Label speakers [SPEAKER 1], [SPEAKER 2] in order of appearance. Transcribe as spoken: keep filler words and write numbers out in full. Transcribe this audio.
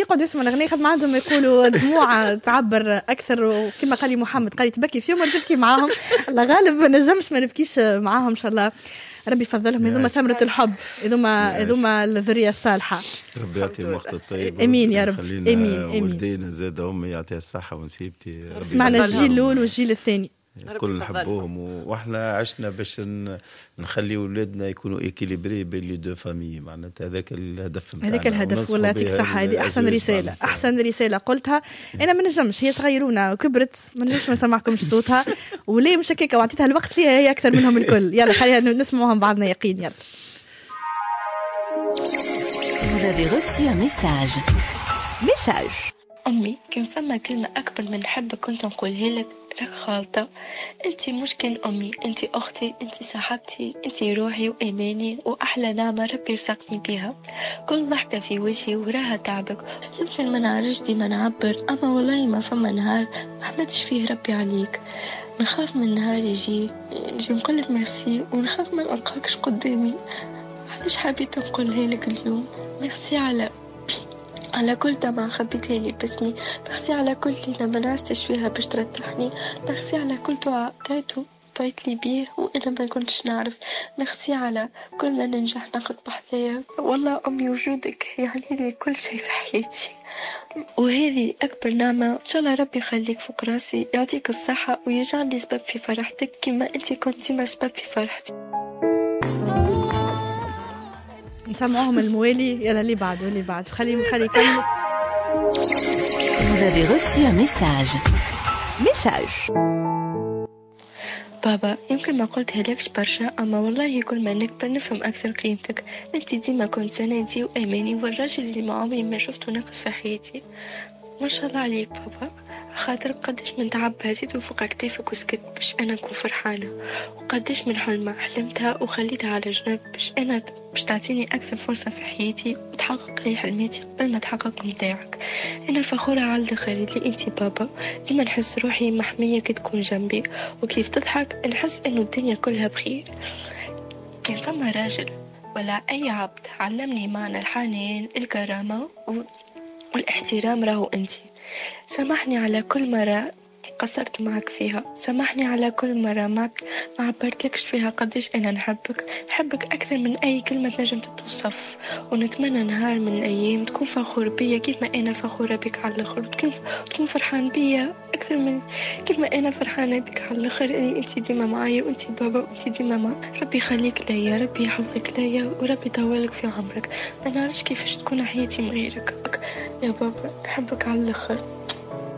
[SPEAKER 1] يقعدوا يسمعوا الأغنية خاطر ما عندهم يقولوا دموع تعبر أكثر، وكما قال لي محمد قال لي تبكي فيهم ولا تبكي معاهم. الله غالب ما نجمش ما نبكيش معاهم إن شاء الله. ربي يفضلهم، يذوما ثمرة الحب، يذوما يذوما الذرية الصالحة.
[SPEAKER 2] ربي يعطيهم وقت الطيب.
[SPEAKER 1] امين يا رب. امين امين.
[SPEAKER 2] والدينا زاد امي يعطيها الصحة ونسيبتي.
[SPEAKER 1] سمعنا الجيل الأول والجيل الثاني.
[SPEAKER 2] كل نحبوهم، واحنا عشنا باش نخلي ولادنا يكونوا ايكيليبري بين لي دو فامي، معناتها هذاك الهدف نتاعنا.
[SPEAKER 1] هذاك الهدف والله يعطيك الصحة. هذه أحسن رسالة، أحسن رسالة قلتها. أنا ما نجمش، هي صغيرونة وكبرت ما نجمش ما نسمعكمش صوتها، وليه مش هكاك وعطيتها الوقت ليها هي أكثر منهم الكل. يلا خلينا نسمعهم بعضنا يقين. يلا.
[SPEAKER 3] Vous avez reçu un message. Message.
[SPEAKER 4] أمي كان فما كلمة أكبر من حبك كنت نقولها لك، لك خالطة. أنتي مش كان أمي، أنتي أختي، أنتي صاحبتي، أنتي روحي وإيماني وأحلى نعمة ربي يرزقني بها. كل ضحكة في وجهي وراها تعبك. يمكن ما نعرفش ديما نعبر، أما والله ما فما نهار ما حمدش فيه ربي عليك. نخاف من نهار يجي نجي نقولك ميرسي، ونخاف ما نلقاكش قدامي. علاش حبيت نقولها لك اليوم؟ ميرسي على على كل دمعة خبيتها لي باسمي، ميرسي على كل ليلة ما نعستش فيها باش ترتاحني، ميرسي على كل دعاء تعيتو تعيت لي بيه وأنا ما كنتش نعرف، ميرسي على كل ما ننجح ناخد بحذايا. والله أمي وجودك يعني لي كل شيء في حياتي، وهذه أكبر نعمة. إن شاء الله ربي يخليك فوق راسي، يعطيك الصحة ويجعلني سبب في فرحتك كما أنت كنتي ما سبب في فرحتي.
[SPEAKER 1] نسمعهم الموالي. يلا اللي بعده اللي بعد خلي خلي كمل.
[SPEAKER 3] Vous avez reçu un message. Message.
[SPEAKER 4] بابا يمكن ما قلتها لكش برشا، أما والله كل ما نكبر نفهم أكثر قيمتك. أنت ديما كنت سندي وأماني والراجل اللي ما عمري ما شفته ناقص في حياتي. ما شاء الله عليك بابا، خاطر قديش من تعب هزيت وفوق كتافك وسكت باش انا نكون فرحانه، وقديش من حلمه حلمتها وخليتها على جنب باش انا باش تعطيني اكثر فرصه في حياتي وتحقق لي حلماتي قبل ما تحقق متاعك. انا فخوره على الاخر اللي انتي بابا. ديما نحس روحي محميه كي تكون جنبي، وكيف تضحك نحس انه الدنيا كلها بخير. كان فما راجل ولا اي عبد علمني معنى الحنان الكرامه و... والاحترام راهو انتي. سامحني على كل مرة قصرت معك فيها، سامحني على كل مرة ما ما عبرتلكش فيها قديش أنا نحبك نحبك أكثر من أي كلمة تنجم تتوصف. ونتمنى نهار من الأيام تكون فخور بيا كيف ما أنا فخورة بك على الآخر، وتكون تكون فرحان بيا أكثر من كيف ما أنا فرحانة بك على الآخر. إني أنتي ديما معايا وأنتي بابا وأنتي ديما مع. ربي يخليك ليا، ربي يحفظك ليا، وربي يطولك في عمرك. ما نعرفش كيفاش تكون حياتي من غيرك يا بابا. نحبك على الآخر.